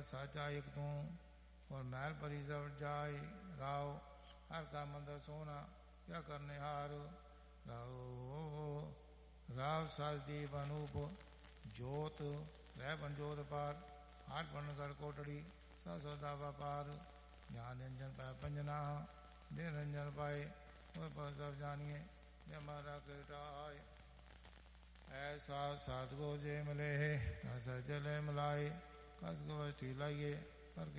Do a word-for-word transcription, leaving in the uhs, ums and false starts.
साचा एक तू और महल परी सब जाय राव हर का मंदिर सोना क्या करने हार राव राव साजदीप अनूप जोत रह पंजोत पार आठ पन कर कोटड़ी सा सौदा व्यापार ज्ञान रंजन पाए पंजना दे रंजन पाए वह पर सब जानिए हमारा केटाय ऐसा सात गो जे मिले है ऐसा जले मिलाए कस गो ठीक लाइए